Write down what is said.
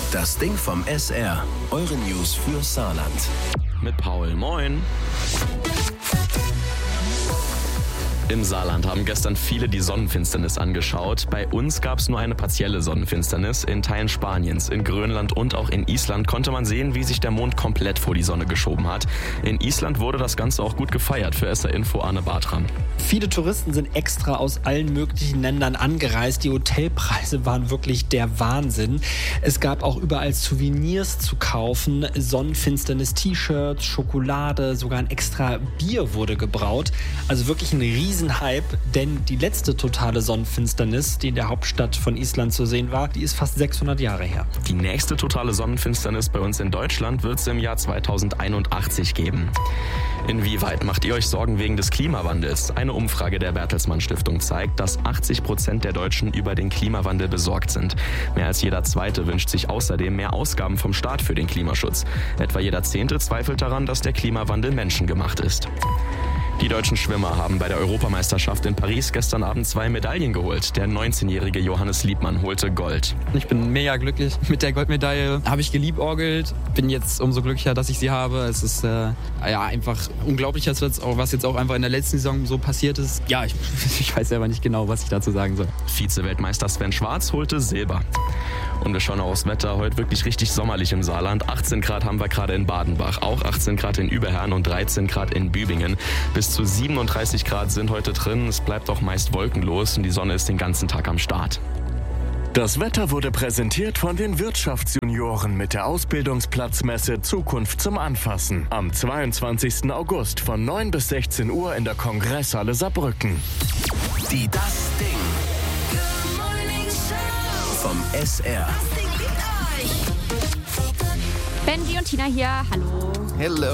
Das Ding vom SR. Eure News für Saarland. Mit Paul. Moin. Im Saarland haben gestern viele die Sonnenfinsternis angeschaut. Bei uns gab es nur eine partielle Sonnenfinsternis. In Teilen Spaniens, in Grönland und auch in Island konnte man sehen, wie sich der Mond komplett vor die Sonne geschoben hat. In Island wurde das Ganze auch gut gefeiert. Für SR Info Arne Bartram. Viele Touristen sind extra aus allen möglichen Ländern angereist. Die Hotelpreise waren wirklich der Wahnsinn. Es gab auch überall Souvenirs zu kaufen. Sonnenfinsternis-T-Shirts, Schokolade, sogar ein extra Bier wurde gebraut. Also wirklich ein Riesenhype, denn die letzte totale Sonnenfinsternis, die in der Hauptstadt von Island zu sehen war, die ist fast 600 Jahre her. Die nächste totale Sonnenfinsternis bei uns in Deutschland wird es im Jahr 2081 geben. Inwieweit macht ihr euch Sorgen wegen des Klimawandels? Eine Umfrage der Bertelsmann Stiftung zeigt, dass 80% der Deutschen über den Klimawandel besorgt sind. Mehr als jeder Zweite wünscht sich außerdem mehr Ausgaben vom Staat für den Klimaschutz. Etwa jeder Zehnte zweifelt daran, dass der Klimawandel menschengemacht ist. Die deutschen Schwimmer haben bei der Europameisterschaft in Paris gestern Abend 2 Medaillen geholt. Der 19-jährige Johannes Liebmann holte Gold. Ich bin mega glücklich mit der Goldmedaille. Habe ich geliebäugelt. Bin jetzt umso glücklicher, dass ich sie habe. Es ist einfach unglaublich, was jetzt auch einfach in der letzten Saison so passiert ist. Ja, ich weiß selber nicht genau, was ich dazu sagen soll. Vize-Weltmeister Sven Schwarz holte Silber. Und wir schauen auch aufs Wetter. Heute wirklich richtig sommerlich im Saarland. 18 Grad haben wir gerade in Badenbach, auch 18 Grad in Überherrn und 13 Grad in Bübingen. Bis zu 37 Grad sind heute drin. Es bleibt auch meist wolkenlos und die Sonne ist den ganzen Tag am Start. Das Wetter wurde präsentiert von den Wirtschaftsjunioren mit der Ausbildungsplatzmesse Zukunft zum Anfassen. Am 22. August von 9 bis 16 Uhr in der Kongresshalle Saarbrücken. Die Das Ding vom SR. Benji und Tina hier, hallo. Hello.